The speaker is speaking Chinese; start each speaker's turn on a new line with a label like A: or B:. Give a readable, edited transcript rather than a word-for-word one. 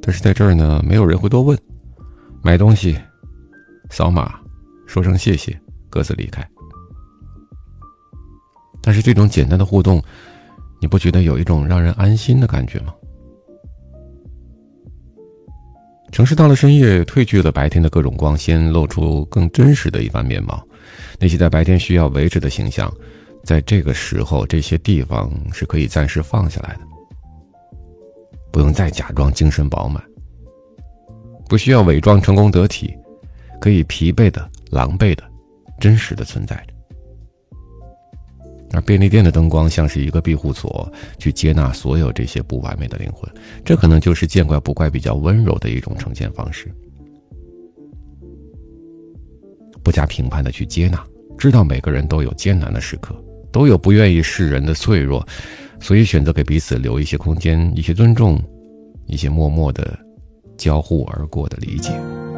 A: 可是在这儿呢，没有人会多问，买东西扫码说声谢谢，各自离开。但是这种简单的互动，你不觉得有一种让人安心的感觉吗？城市到了深夜，褪去了白天的各种光鲜，露出更真实的一番面貌。那些在白天需要维持的形象，在这个时候这些地方是可以暂时放下来的，不用再假装精神饱满，不需要伪装成功得体，可以疲惫的、狼狈的、真实的存在着。而便利店的灯光像是一个庇护所，去接纳所有这些不完美的灵魂，这可能就是见怪不怪比较温柔的一种呈现方式。不加评判的去接纳，知道每个人都有艰难的时刻，都有不愿意示人的脆弱，所以选择给彼此留一些空间，一些尊重，一些默默的交互而过的理解。